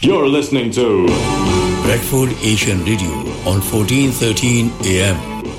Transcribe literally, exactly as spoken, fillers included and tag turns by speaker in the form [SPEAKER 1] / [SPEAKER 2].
[SPEAKER 1] You're listening to
[SPEAKER 2] Bradford Asian Radio on fourteen thirteen A M.